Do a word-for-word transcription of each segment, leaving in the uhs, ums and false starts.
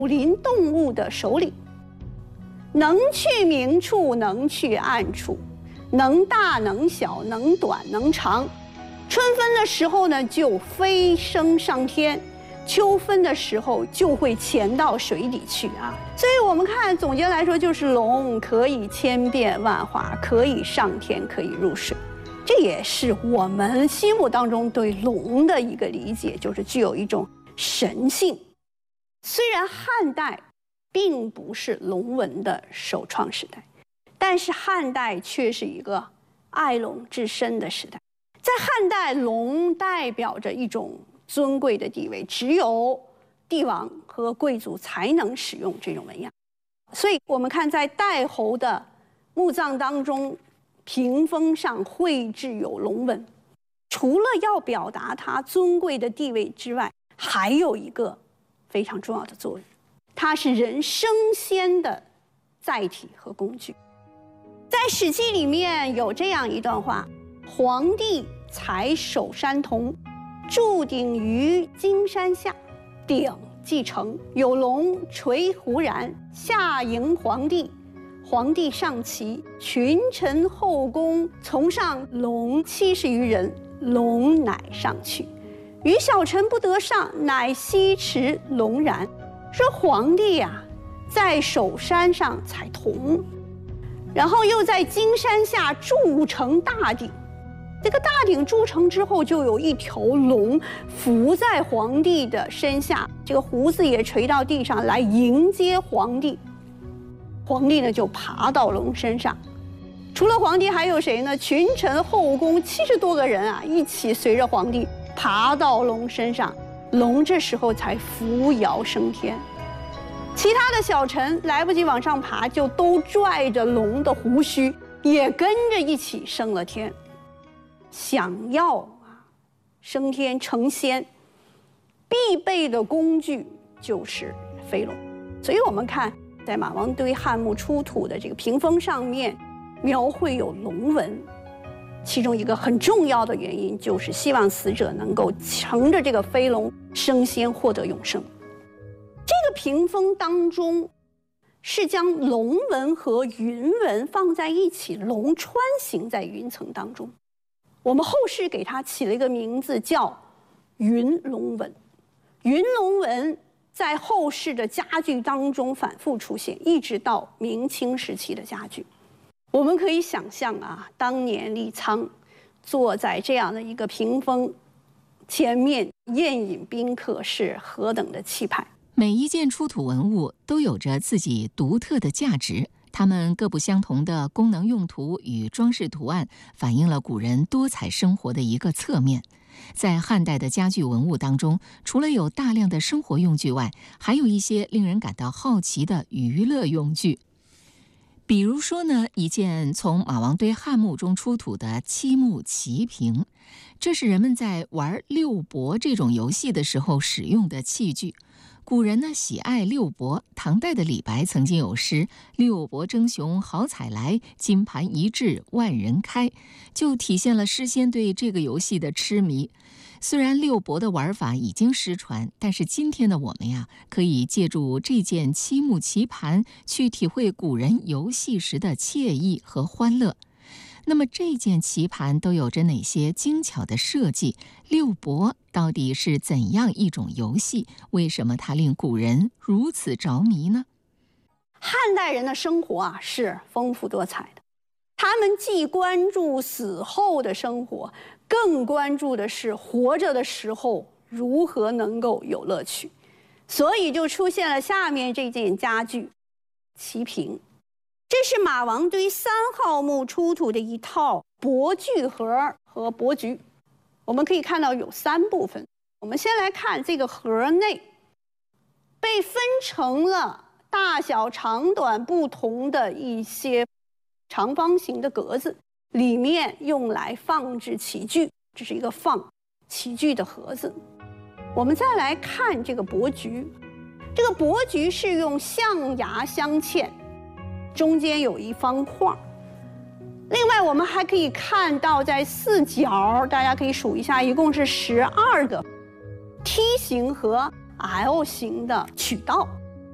武林动物的首领，能去明处，能去暗处，能大能小，能短能长。春分的时候呢，就飞升上天；秋分的时候就会潜到水底去啊。所以我们看，总结来说，就是龙可以千变万化，可以上天，可以入水。这也是我们心目当中对龙的一个理解，就是具有一种神性。虽然汉代并不是龙文的首创时代，但是汉代却是一个爱龙至深的时代。在汉代，龙代表着一种尊贵的地位，只有帝王和贵族才能使用这种纹样。所以我们看，在代侯的墓葬当中，屏风上绘制有龙纹，除了要表达他尊贵的地位之外，还有一个非常重要的作用，它是人升仙的载体和工具。在《史记》里面有这样一段话：黄帝采首山铜，筑鼎于金山下，鼎既成，有龙垂胡然，下迎黄帝。皇帝上骑，群臣后宫从上龙七十余人，龙乃上去。余小臣不得上，乃西驰龙然。说皇帝呀、啊，在首山上采铜，然后又在金山下筑成大鼎。这个大鼎筑成之后，就有一条龙伏在皇帝的身下，这个胡子也垂到地上来迎接皇帝。皇帝呢就爬到龙身上，除了皇帝还有谁呢？群臣后宫七十多个人啊，一起随着皇帝爬到龙身上，龙这时候才扶摇升天。其他的小臣来不及往上爬，就都拽着龙的胡须，也跟着一起升了天。想要啊升天成仙，必备的工具就是飞龙。所以我们看，在马王堆汉墓出土的这个屏风上面，描绘有龙纹。其中一个很重要的原因，就是希望死者能够乘着这个飞龙升仙，获得永生。这个屏风当中是将龙纹和云纹放在一起，龙穿行在云层当中。我们后世给它起了一个名字，叫云龙纹。云龙纹在后世的家具当中反复出现，一直到明清时期的家具。我们可以想象啊，当年李沧坐在这样的一个屏风前面宴饮宾客，是何等的气派。 每一件出土文物都有着自己独特的价值，它们各不相同的功能用途与装饰图案，反映了古人多彩生活的一个侧面。在汉代的家具文物当中，除了有大量的生活用具外，还有一些令人感到好奇的娱乐用具。比如说呢，一件从马王堆汉墓中出土的漆木棋瓶，这是人们在玩六博这种游戏的时候使用的器具。古人呢喜爱六博，唐代的李白曾经有诗“六博争雄好彩来，金盘一掷万人开”，就体现了诗仙对这个游戏的痴迷。虽然六博的玩法已经失传，但是今天的我们呀，可以借助这件漆木棋盘去体会古人游戏时的惬意和欢乐。那么这件棋盘都有着哪些精巧的设计？六博到底是怎样一种游戏？为什么它令古人如此着迷呢？ 汉代人的生活啊是丰富多彩的，他们既关注死后的生活，更关注的是活着的时候如何能够有乐趣。所以就出现了下面这件家具——棋瓶。这是马王堆三号墓出土的一套博具盒和博局。我们可以看到有三部分。我们先来看这个盒内，被分成了大小长短不同的一些长方形的格子，里面用来放置棋具，这是一个放棋具的盒子。我们再来看这个博局，这个博局是用象牙镶嵌，中间有一方框。另外我们还可以看到在四角，大家可以数一下，一共是十二个梯形和 L 型的曲道。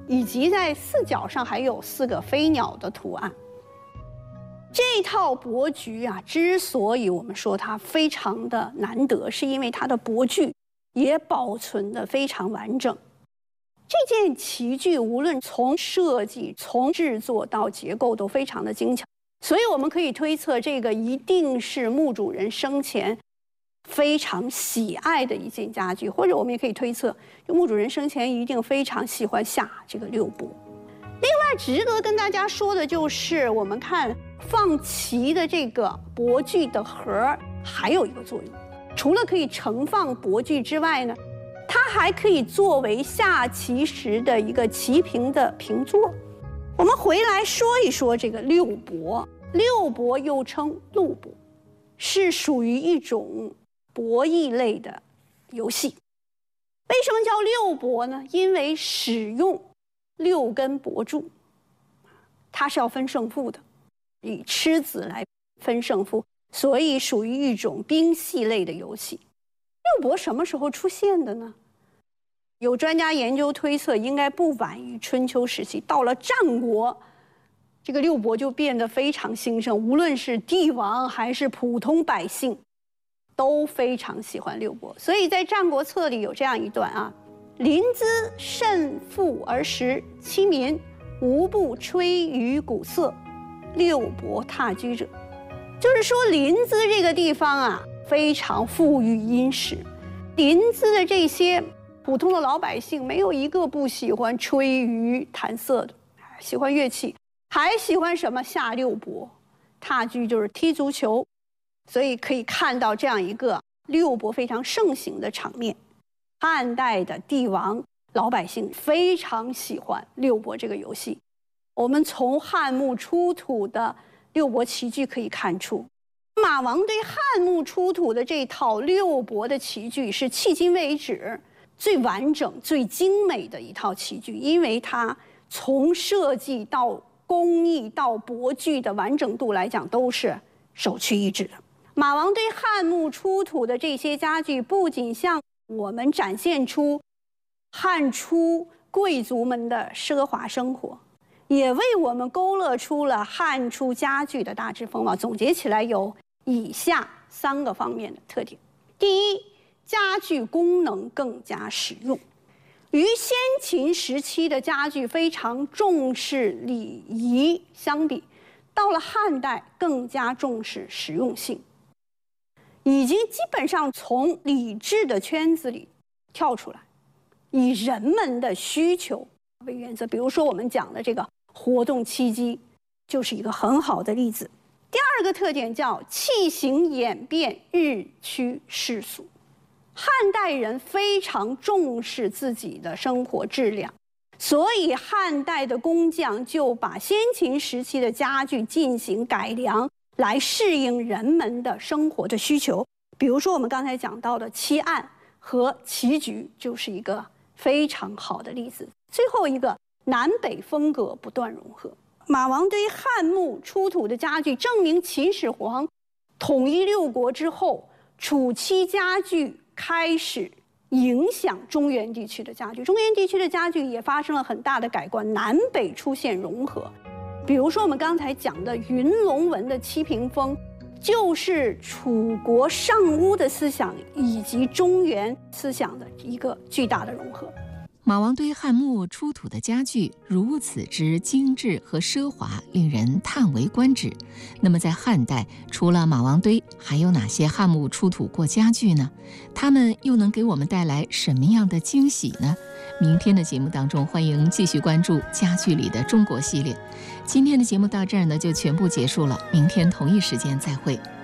以及在四角上还有四个飞鸟的图案。这套帛具啊，之所以我们说它非常的难得，是因为它的帛具也保存得非常完整。这件旗具无论从设计、从制作到结构都非常的精巧，所以我们可以推测，这个一定是墓主人生前非常喜爱的一件家具，或者我们也可以推测，墓主人生前一定非常喜欢下这个六帛。另外值得跟大家说的就是，我们看放旗的这个帛具的盒还有一个作用，除了可以盛放帛具之外呢，它还可以作为下旗时的一个旗屏的屏座。我们回来说一说这个六帛，六帛又称陆帛，是属于一种博弈类的游戏。为什么叫六帛呢？因为使用六根帛柱，它是要分胜负的，以吃子来分胜负，所以属于一种兵戏类的游戏。六帛什么时候出现的呢？有专家研究推测，应该不晚于春秋时期。到了战国，这个六帛就变得非常兴盛，无论是帝王还是普通百姓，都非常喜欢六帛。所以在《战国策》里有这样一段啊：临淄甚富而食，其民无不吹竽鼓瑟，六帛踏居者。就是说，临淄这个地方啊，非常富裕殷实。临淄的这些普通的老百姓，没有一个不喜欢吹竽弹瑟的，喜欢乐器，还喜欢什么下六帛。踏居就是踢足球，所以可以看到这样一个六帛非常盛行的场面。汉代的帝王老百姓非常喜欢六帛这个游戏。我们从汉墓出土的六帛旗具可以看出，马王堆汉墓出土的这套六帛的旗具是迄今为止最完整、最精美的一套旗具，因为它从设计到工艺到帛具的完整度来讲，都是首屈一指的。马王堆汉墓出土的这些家具，不仅向我们展现出汉初贵族们的奢华生活，也为我们勾勒出了汉初家具的大致风貌。总结起来有以下三个方面的特点：第一，家具功能更加实用。与先秦时期的家具非常重视礼仪相比，到了汉代更加重视实用性，已经基本上从礼制的圈子里跳出来，以人们的需求为原则。比如说我们讲的这个活动漆机，就是一个很好的例子。第二个特点叫器形演变，日趋世俗。汉代人非常重视自己的生活质量，所以汉代的工匠就把先秦时期的家具进行改良，来适应人们的生活的需求。比如说我们刚才讲到的漆案和棋局，就是一个非常好的例子。最后一个，南北风格不断融合。马王堆汉墓出土的家具证明，秦始皇统一六国之后，楚漆家具开始影响中原地区的家具，中原地区的家具也发生了很大的改观，南北出现融合。比如说我们刚才讲的云龙纹的漆屏风，就是楚国上巫的思想以及中原思想的一个巨大的融合。 马王堆汉墓出土的家具如此之精致和奢华，令人叹为观止。那么在汉代，除了马王堆，还有哪些汉墓出土过家具呢？它们又能给我们带来什么样的惊喜呢？明天的节目当中，欢迎继续关注家具里的中国系列。今天的节目到这儿呢，就全部结束了。明天同一时间再会。